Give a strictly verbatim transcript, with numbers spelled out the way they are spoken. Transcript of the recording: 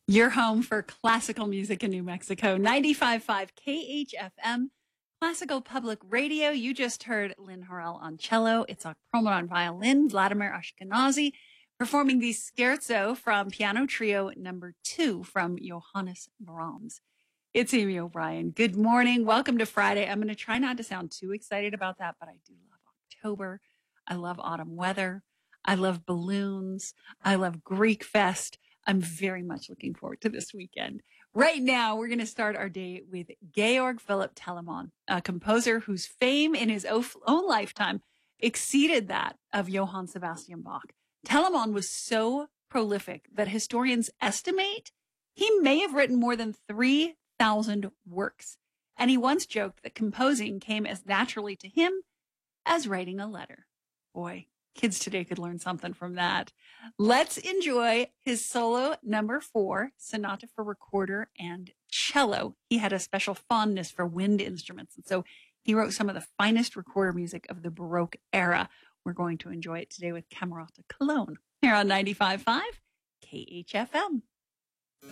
Your home for classical music in New Mexico, ninety-five point five K H F M, Classical Public Radio. You just heard Lynn Harrell on cello, Itzhak Perlman on violin, Vladimir Ashkenazy performing the scherzo from Piano Trio number two from Johannes Brahms. It's Amy O'Brien. Good morning. Welcome to Friday. I'm going to try not to sound too excited about that, but I do love October. I love autumn weather. I love balloons. I love Greek Fest. I'm very much looking forward to this weekend. Right now, we're going to start our day with Georg Philipp Telemann, a composer whose fame in his own lifetime exceeded that of Johann Sebastian Bach. Telemann was so prolific that historians estimate he may have written more than three thousand works. And he once joked that composing came as naturally to him as writing a letter. Boy, kids today could learn something from that. Let's enjoy his solo number four, Sonata for Recorder and Cello. He had a special fondness for wind instruments, and so he wrote some of the finest recorder music of the Baroque era. We're going to enjoy it today with Camerata Cologne here on ninety-five point five K H F M.